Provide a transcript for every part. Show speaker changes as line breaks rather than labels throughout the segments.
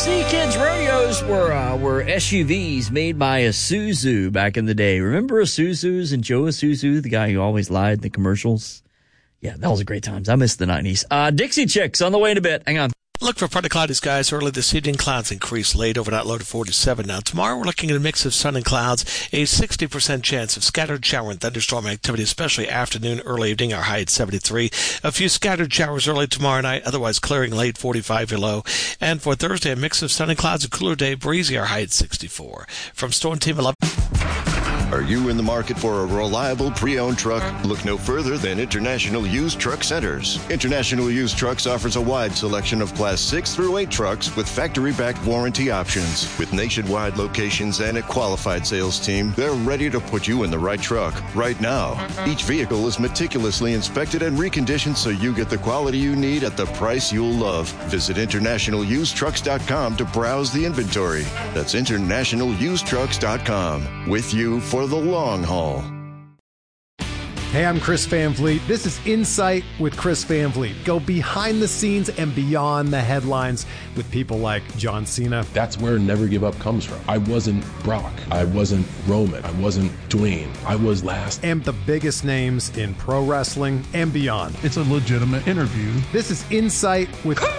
See, kids, rodeos were SUVs made by Isuzu back in the day. Remember Isuzu's and Joe Isuzu, the guy who always lied in the commercials? Yeah, that was a great times. I miss the 90s. Dixie Chicks on the way in a bit. Hang on.
Look for partly cloudy skies early this evening. Clouds increase late, overnight low to 47. Now, tomorrow we're looking at a mix of sun and clouds, a 60% chance of scattered shower and thunderstorm activity, especially afternoon, early evening, our high at 73. A few scattered showers early tomorrow night, otherwise clearing late, 45 your low. And for Thursday, a mix of sun and clouds, a cooler day, breezy, our high at 64. From Storm Team 11.
Are you in the market for a reliable pre-owned truck? Look no further than International Used Truck Centers. International Used Trucks offers a wide selection of Class 6 through 8 trucks with factory-backed warranty options. With nationwide locations and a qualified sales team, they're ready to put you in the right truck right now. Each vehicle is meticulously inspected and reconditioned so you get the quality you need at the price you'll love. Visit InternationalUsedTrucks.com to browse the inventory. That's InternationalUsedTrucks.com. With you for the long haul.
Hey, I'm Chris Van Vliet. This is Insight with Chris Van Vliet. Go behind the scenes and beyond the headlines with people like John Cena.
That's where Never Give Up comes from. I wasn't Brock. I wasn't Roman. I wasn't Dwayne. I was last.
And the biggest names in pro wrestling and beyond.
It's a legitimate interview.
This is Insight with
Chris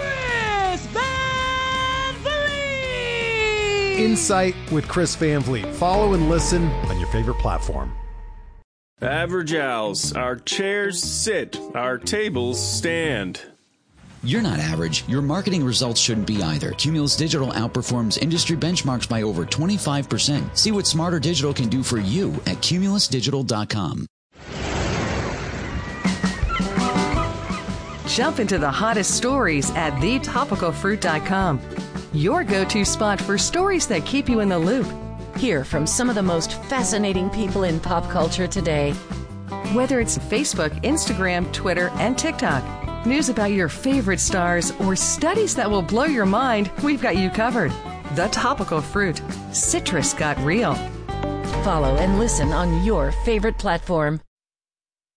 Van Vliet.
Insight with Chris Van Vliet. Follow and listen on your favorite platform.
Average Owls. Our chairs sit. Our tables stand.
You're not average. Your marketing results shouldn't be either. Cumulus Digital outperforms industry benchmarks by over 25%. See what Smarter Digital can do for you at cumulusdigital.com.
Jump into the hottest stories at thetopicalfruit.com. Your go-to spot for stories that keep you in the loop.
Hear from some of the most fascinating people in pop culture today.
Whether it's Facebook, Instagram, Twitter, and TikTok, news about your favorite stars, or studies that will blow your mind, we've got you covered. The Topical Fruit. Citrus got real.
Follow and listen on your favorite platform.